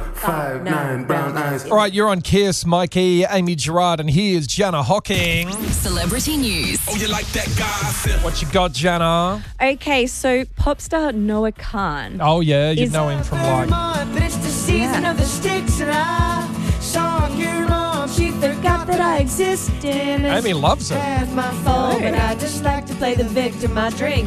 5'9", brown eyes. All right, you're on Kiss, Mikey, Amy Gerard, and here's Jana Hocking. Celebrity news. Oh, you like that gossip? What you got, Jana? Okay, so pop star Noah Khan. Oh, yeah, you Is- know him from like... But it's the season of the sticks, and I saw your mom. She forgot that I existed. Amy loves it. Half my fault, but I just like to play the victim. I drink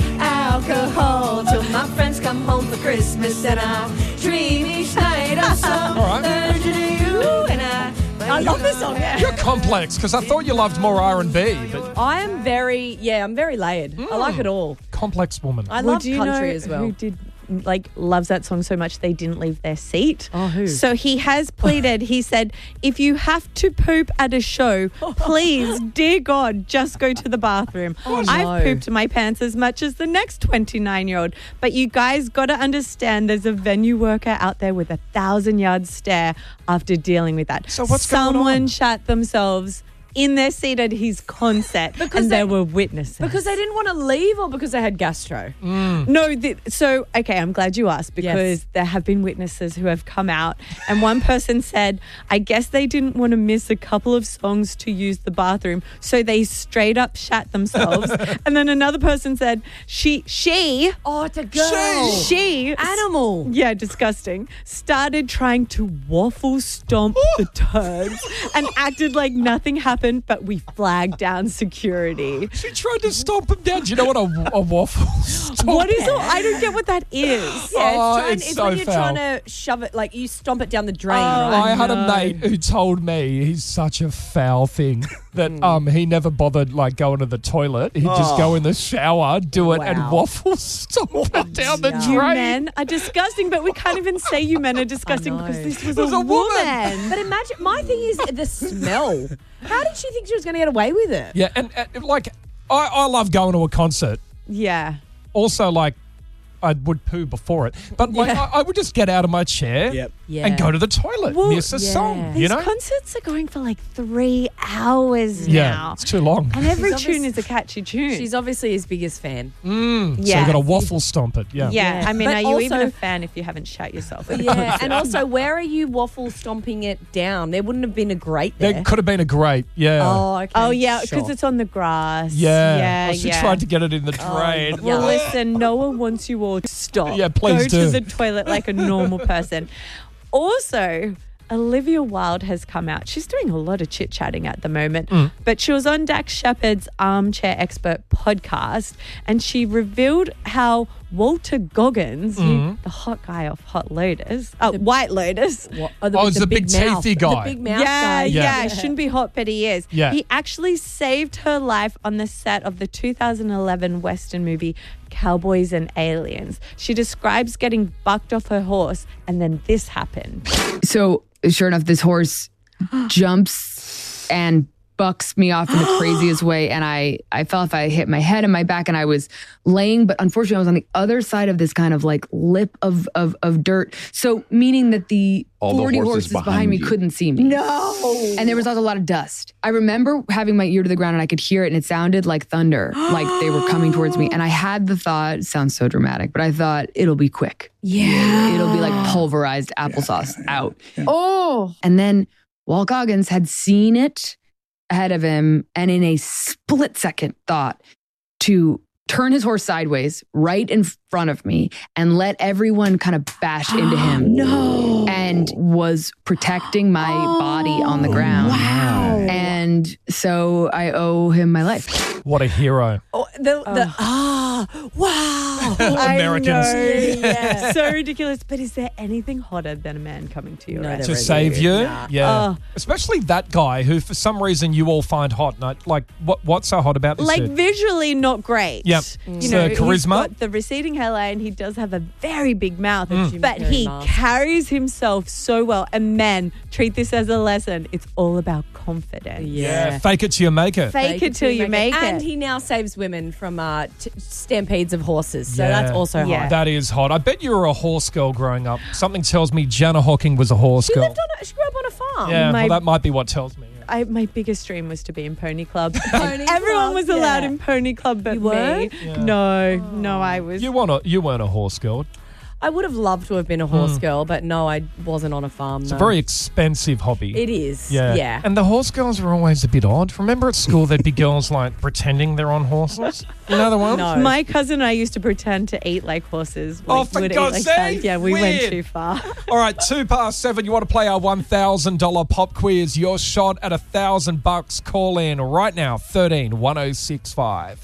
alcohol till my friends come home for Christmas, and I dream each night of some All right. version of you. And I love this song. You're complex, because I thought you loved more R&B, but I'm very layered. I like it all. complex woman. I Well, love do you country know as well. Who did loves that song so much they didn't leave their seat? Oh, who? So he has pleaded. He said, if you have to poop at a show, please, dear God, just go to the bathroom. Oh, no. I've pooped my pants as much as the next 29-year-old. But you guys got to understand there's a venue worker out there with 1,000-yard stare after dealing with that. So what's going on? Someone shat themselves in their seat at his concert, and there were witnesses. Because they didn't want to leave or because they had gastro? No, okay, I'm glad you asked because Yes. there have been witnesses who have come out, and one person said, I guess they didn't want to miss a couple of songs to use the bathroom, so they straight up shat themselves. And then another person said, she, Oh, it's a girl. she, Animal. yeah, disgusting, started trying to waffle stomp the turds and acted like nothing happened, but we flagged down security. She tried to stomp him down. Do you know what a waffle stomp What is it? I don't get what that is. Oh, It's it's so when you're foul. trying to shove it, like you stomp it down the drain, Oh, right? I had a no. mate who told me he's such a foul thing that he never bothered like going to the toilet. He'd just go in the shower, do it, and Wow. waffle stomp it down the You drain. men are disgusting, but we can't even say you men are disgusting I know. because this was It was a a woman. woman. But imagine, my thing is the smell. How did she think she was going to get away with it? Yeah, and like I love going to a concert. Yeah. Also, like I would poo before it, but like I would just get out of my chair Yeah. and go to the toilet, Well, miss a song. These You know? concerts are going for like 3 hours Yeah, now. it's too long. And every She's tune obvious- is a catchy tune. She's obviously his biggest fan. So you Yeah. got to waffle stomp it. Yeah. yeah. I mean, But are you even also- a fan if you haven't shut yourself? Yeah, and also, where are you waffle stomping it down? There wouldn't have been a grate there. There could have been a grate. Yeah. Oh, okay. Oh, yeah, because Sure. it's on the grass. Yeah. Yeah, Well, she yeah. tried to get it in the drain. Well, Yeah. listen, no one wants you all to stop. Yeah, please Go do. to the toilet like a normal person. Also, Olivia Wilde has come out. She's doing a lot of chit-chatting at the moment, but she was on Dax Shepard's Armchair Expert podcast, and she revealed how Walter Goggins, the hot guy off Hot Lotus, White Lotus, Oh, it's the big mouth. teethy guy. The big mouth yeah, guy. yeah, shouldn't be hot, but he is. Yeah. He actually saved her life on the set of the 2011 Western movie Cowboys and Aliens. She describes getting bucked off her horse, and then this happened. So sure enough, this horse jumps and bucks me off in the craziest way. And I felt if I hit my head and my back, and I was laying, but unfortunately I was on the other side of this kind of like lip of dirt. So meaning that the All the 40 horses horses behind behind me you. couldn't see me. No. And there was also a lot of dust. I remember having my ear to the ground and I could hear it, and it sounded like thunder, like they were coming towards me. And I had the thought, it sounds so dramatic, but I thought it'll be quick. Yeah. It'll be like pulverized applesauce out. Oh, And then Walt Goggins had seen it ahead of him, and in a split second thought to turn his horse sideways right in front of me and let everyone kind of bash into him. No. And was protecting my body on the ground. Wow. And so I owe him my life. What a hero. Oh, wow. Americans. yeah. So ridiculous. But is there anything hotter than a man coming to your No, rescue? there To isn't. save you. Nah. Yeah. Oh. Especially that guy who, for some reason, you all find hot. Like, what's so hot about this Like dude? visually not great. Yep. You So know, he's charisma? got the receding hairline. He does have a very big mouth, Mm. but Jim he Carrey mask. carries himself so well. And men, treat this as a lesson. It's all about confidence. Yeah. Fake it till you make it. Fake it till you make And it. he now saves women from stampedes of horses. So Yeah. that's also hot. Yeah. That is hot. I bet you were a horse girl growing up. Something tells me Jana Hocking was a horse She girl. she grew up on a farm. Yeah, My- well, that might be what tells me. My biggest dream was to be in Pony Club. Pony Everyone Club, was allowed yeah. in Pony Club but You were? me. Yeah. No, I was. You weren't a horse girl. I would have loved to have been a horse girl, but no, I wasn't on a farm. It's a very expensive hobby. It is. Yeah. Yeah. And the horse girls were always a bit odd. Remember at school there'd be girls like pretending they're on horses? You know the ones? No. My cousin and I used to pretend to eat like horses. Oh, Like, for would eat God's like sake, that. Yeah, we went weird. too far. All right, 7:02. You want to play our $1,000 pop quiz? Your shot at $1,000. Call in right now. 13-1065.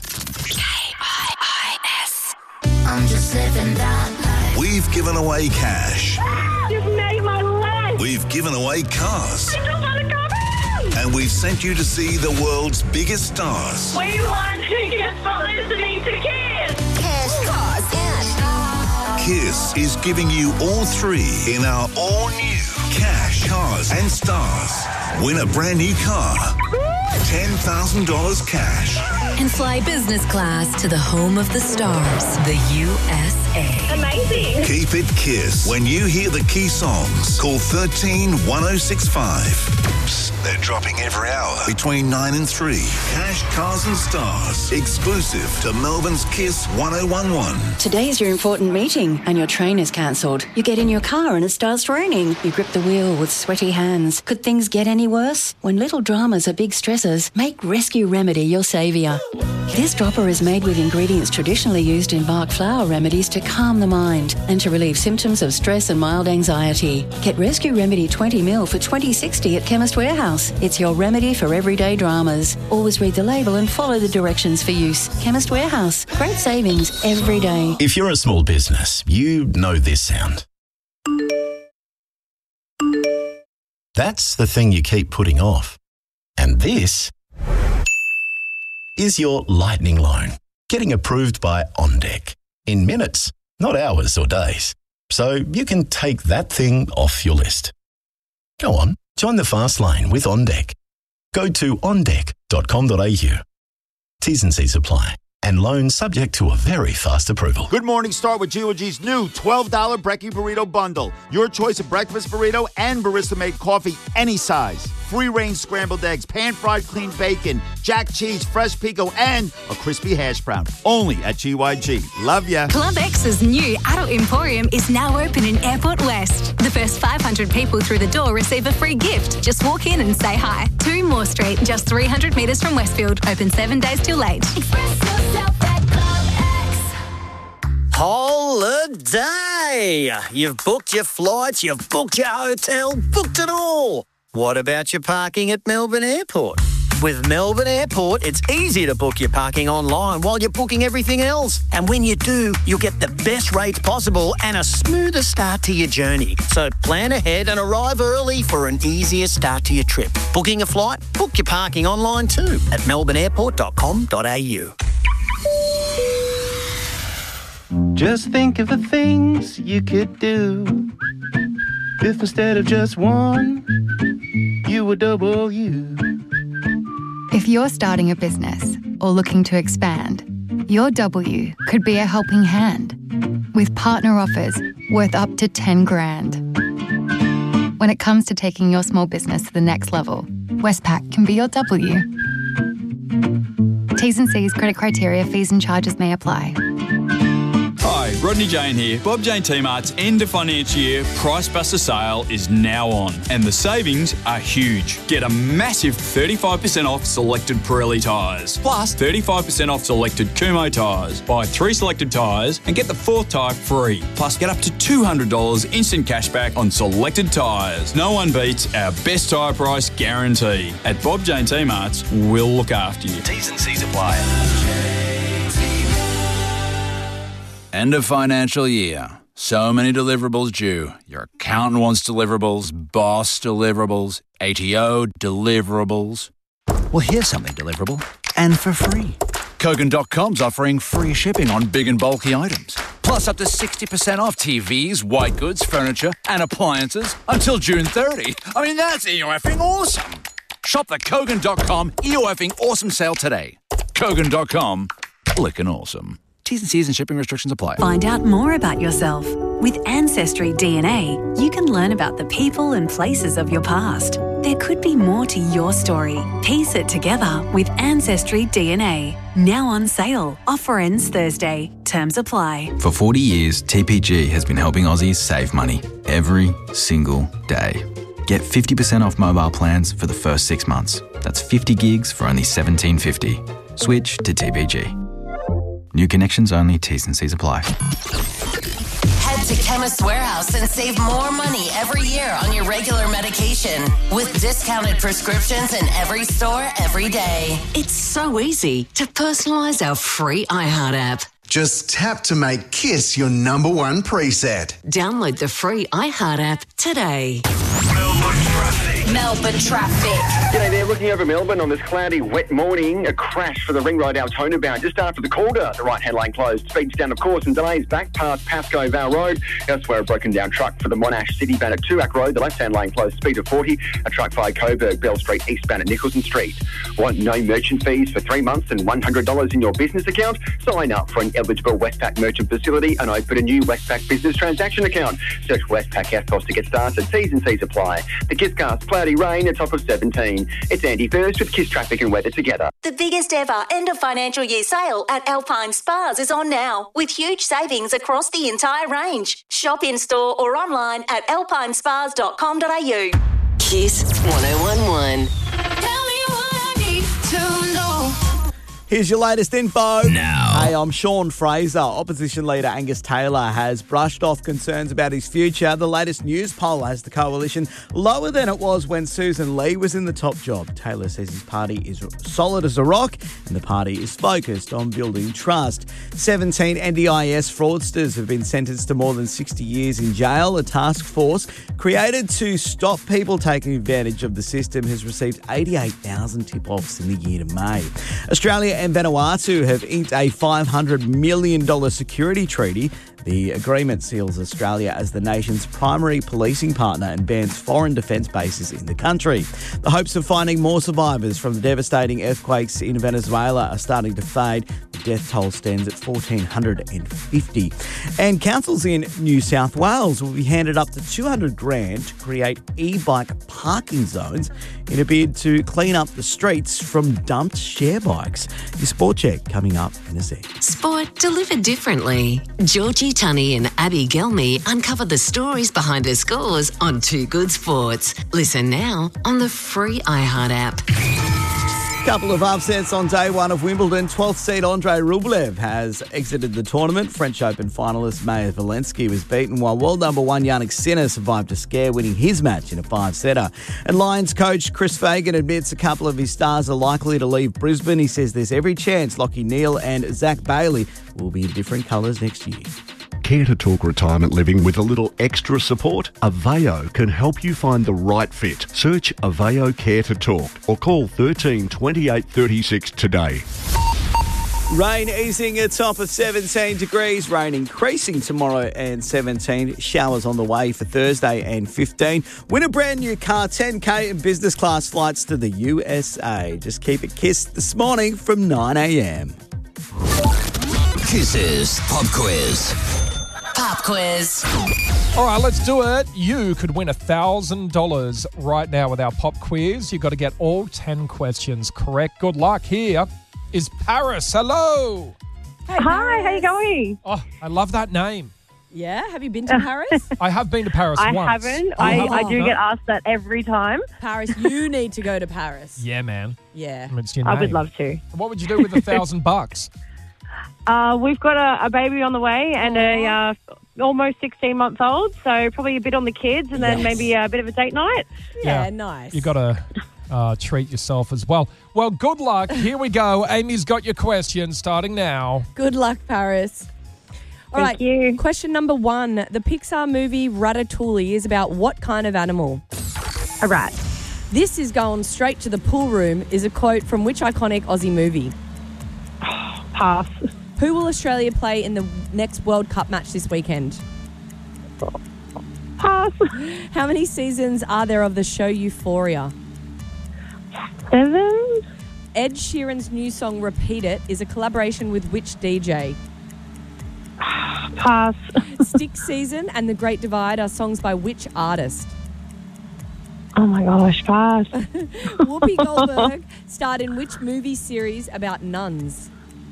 I'm just living that life. We've given away cash. You've made my life. We've given away cars. I just want to come in. And we've sent you to see the world's biggest stars. We want tickets for listening to Kiss. Cash, cars, and Kiss is giving you all three in our all-new Cash, Cars and Stars. Win a brand new car. $10,000 cash. And fly business class to the home of the stars, the USA. Amazing. Keep it Kiss. When you hear the key songs, call 13-1065. Psst, they're dropping every hour between 9 and 3. Cash, Cars and Stars. Exclusive to Melbourne's Kiss 1011. Today's your important meeting and your train is cancelled. You get in your car and it starts raining. You grip the wheel with sweaty hands. Could things get any worse? When little dramas are big stressors, make Rescue Remedy your saviour. This dropper is made with ingredients traditionally used in Bach flower remedies to calm the mind and to relieve symptoms of stress and mild anxiety. Get Rescue Remedy 20ml for $20.60 at Chemist Warehouse. It's your remedy for everyday dramas. Always read the label and follow the directions for use. Chemist Warehouse. Great savings every day. If you're a small business, you know this sound. That's the thing you keep putting off. And this is your lightning loan, getting approved by OnDeck in minutes, not hours or days. So you can take that thing off your list. Go on, join the fast lane with OnDeck. Go to ondeck.com.au. T's and C's apply. And loans subject to a very fast approval. Good morning. Start with G.O.G's new $12 Brekkie Burrito Bundle. Your choice of breakfast burrito and barista-made coffee, any size. Free-range scrambled eggs, pan-fried clean bacon, jack cheese, fresh pico, and a crispy hash brown. Only at GYG. Love ya. Club X's new adult emporium is now open in Airport West. The first 500 people through the door receive a free gift. Just walk in and say hi. 2 Moore Street, just 300 metres from Westfield. Open 7 days till late. express yourself at Club X. Holiday! You've booked your flights, you've booked your hotel, booked it all. What about your parking at Melbourne Airport? With Melbourne Airport, it's easy to book your parking online while you're booking everything else. And when you do, you'll get the best rates possible and a smoother start to your journey. So plan ahead and arrive early for an easier start to your trip. Booking a flight? Book your parking online too at melbourneairport.com.au. Just think of the things you could do if instead of just one, you were double you. If you're starting a business or looking to expand, your W could be a helping hand with partner offers worth up to 10 grand. When it comes to taking your small business to the next level, Westpac can be your W. T's and C's, credit criteria, fees and charges may apply. Hi, Rodney Jane here. Bob Jane T-Mart's end of financial year Price Buster sale is now on and the savings are huge. Get a massive 35% off selected Pirelli tyres, plus 35% off selected Kumho tyres. Buy 3 selected tyres and get the 4th tyre free, plus get up to $200 instant cashback on selected tyres. No one beats our best tyre price guarantee. At Bob Jane T-Mart's, we'll look after you. T's and C's apply. End of financial year. So many deliverables due. Your accountant wants deliverables, boss deliverables, ATO deliverables. Well, here's something deliverable and for free. Kogan.com's offering free shipping on big and bulky items. Plus up to 60% off TVs, white goods, furniture and appliances until June 30. I mean, that's EOFing awesome. Shop the Kogan.com EOFing awesome sale today. Kogan.com, clicking awesome. T's and C's and shipping restrictions apply. Find out more about yourself. With Ancestry DNA, you can learn about the people and places of your past. There could be more to your story. Piece it together with Ancestry DNA. Now on sale. Offer ends Thursday. Terms apply. For 40 years, TPG has been helping Aussies save money every single day. Get 50% off mobile plans for the first 6 months. That's 50 gigs for only $17.50. Switch to TPG. New connections only, T's and C's apply. Head to Chemist Warehouse and save more money every year on your regular medication with discounted prescriptions in every store every day. It's so easy to personalise our free iHeart app. Just tap to make Kiss your number one preset. Download the free iHeart app today. Melbourne traffic. G'day there, looking over Melbourne on this cloudy, wet morning. A crash for the Ring Road Altona bound just after the Calder. The right-hand lane closed. Speeds down, of course, and delays back past Pascoe Vale Road. Elsewhere, a broken down truck for the Monash City bound at Tuac Road. The left-hand lane closed, speed of 40. A truck via Coburg, Bell Street, eastbound at Nicholson Street. Want no merchant fees for 3 months and $100 in your business account? Sign up for an eligible Westpac merchant facility and open a new Westpac business transaction account. Search Westpac EFTPOS to get started. T's and C's apply. The Kisscast, cloudy rain, a top of 17. It's Andy First with Kiss Traffic and Weather together. The biggest ever end of financial year sale at Alpine Spas is on now, with huge savings across the entire range. Shop in store or online at alpinespas.com.au. Kiss 1011. Here's your latest info. Now. Hey, I'm Sean Fraser. Opposition leader Angus Taylor has brushed off concerns about his future. The latest news poll has the coalition lower than it was when Susan Lee was in the top job. Taylor says his party is solid as a rock and the party is focused on building trust. 17 NDIS fraudsters have been sentenced to more than 60 years in jail. A task force created to stop people taking advantage of the system has received 88,000 tip-offs in the year to May. Australia and Vanuatu have inked a $500 million security treaty. The agreement seals Australia as the nation's primary policing partner and bans foreign defence bases in the country. The hopes of finding more survivors from the devastating earthquakes in Venezuela are starting to fade. The death toll stands at 1,450. And councils in New South Wales will be handed up to $200,000 to create e-bike parking zones in a bid to clean up the streets from dumped share bikes. Your sport check coming up in a sec. Sport delivered differently. Georgie Tunney and Abby Gelmy uncover the stories behind her scores on Too Good Sports. Listen now on the free iHeart app. Couple of upsets on day one of Wimbledon. 12th seed Andrei Rublev has exited the tournament. French Open finalist Maja Valensky was beaten, while world number one Jannik Sinner survived a scare, winning his match in a 5-setter. And Lions coach Chris Fagan admits a couple of his stars are likely to leave Brisbane. He says there's every chance Lachie Neale and Zach Bailey will be in different colours next year. Care to talk retirement living with a little extra support? Aveo can help you find the right fit. Search Aveo Care to Talk or call 13 28 36 today. Rain easing a top of 17 degrees. Rain increasing tomorrow and 17. Showers on the way for Thursday and 15. Win a brand new car, 10K and business class flights to the USA. Just keep it kissed this morning from 9 a.m. Kisses Pop Quiz. Pop quiz. All right, let's do it. You could win $1,000 right now with our pop quiz. You've got to get all 10 questions correct. Good luck. Here is Paris. Hello. Hi, how you going? Oh, I love that name. Yeah, have you been to Paris? I have been to Paris I once. haven't. I do get asked that every time. Paris, you need to go to Paris. Yeah, man. Yeah. I mean, it's your I would name. love to. What would you do with $1,000? We've got a baby on the way and a almost 16 months old, so probably a bit on the kids and then maybe a bit of a date night. Yeah, nice. You got to treat yourself as well. Well, good luck. Here we go. Amy's got your questions starting now. Good luck, Paris. All right, Thank you. question number 1. The Pixar movie Ratatouille is about what kind of animal? A rat. This is going straight to the pool room is a quote from which iconic Aussie movie? Pass. Who will Australia play in the next World Cup match this weekend? Pass. How many seasons are there of the show Euphoria? 7. Ed Sheeran's new song Repeat It is a collaboration with which DJ? Pass. Stick Season and The Great Divide are songs by which artist? Oh my gosh, pass. Whoopi Goldberg starred in which movie series about nuns?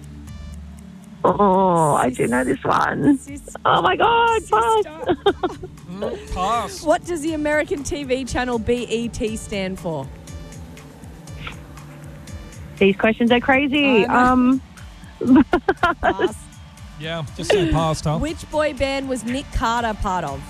Oh, I do know this one. Oh my God, pass. Pass. What does the American TV channel BET stand for? These questions are crazy. Pass. Yeah, just say pass, huh? Which boy band was Nick Carter part of?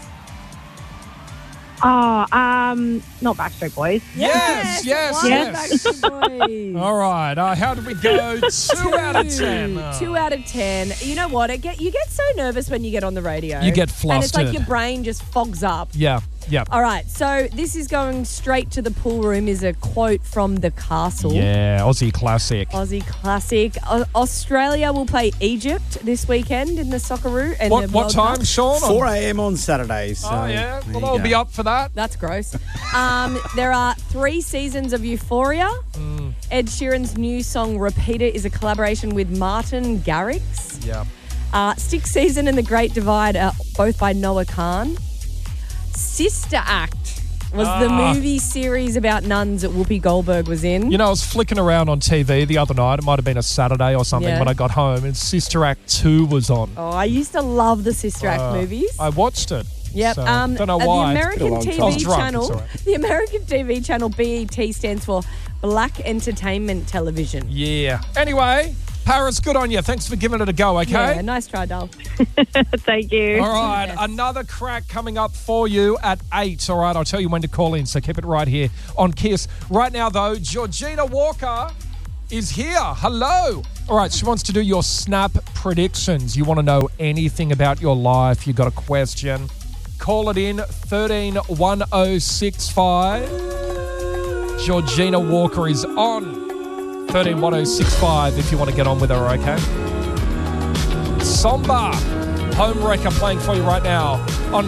Oh, not Backstreet Boys. Yes. Boys. All right. How did we go? 2 out of 10. 2 out of 10. You know what? You get so nervous when you get on the radio. You get And it's flustered. like your brain just fogs up. Yeah. All right, so this is going straight to the pool room is a quote from The Castle. Yeah, Aussie classic. Aussie classic. Australia will play Egypt this weekend in the Socceroo. And What the World time, Cup. Sean? 4 a.m. on Saturday. So Oh, yeah. there Well, you I'll go. be up for that. That's gross. There are 3 seasons of Euphoria. Ed Sheeran's new song Repeater is a collaboration with Martin Garrix. Yeah. 6th season and The Great Divide are both by Noah Khan. Sister Act was the movie series about nuns that Whoopi Goldberg was in. You know, I was flicking around on TV the other night. It might have been a Saturday or something Yeah. when I got home, and Sister Act 2 was on. Oh, I used to love the Sister Act movies. I watched it. Yep. So, don't know why. The American I was TV drunk, channel, it's all right. the American TV channel BET stands for Black Entertainment Television. Yeah. Anyway, Paris, good on you. Thanks for giving it a go, okay? Yeah, nice try, doll. Thank you. All right, another crack coming up for you at 8. All right, I'll tell you when to call in, so keep it right here on Kiss. Right now, though, Georgina Walker is here. Hello. All right, she wants to do your Snap predictions. You want to know anything about your life, you got a question, call it in 131065. Georgina Walker is on 131065 if you want to get on with her, okay? Somba, Home Wrecker playing for you right now.